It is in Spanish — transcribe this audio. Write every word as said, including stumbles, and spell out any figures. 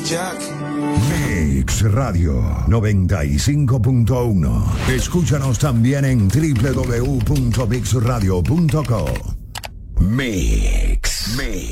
Jack. Mix Radio noventa y cinco punto uno. Escúchanos también en doble u doble u doble u punto mix radio punto com. Mix. Mix.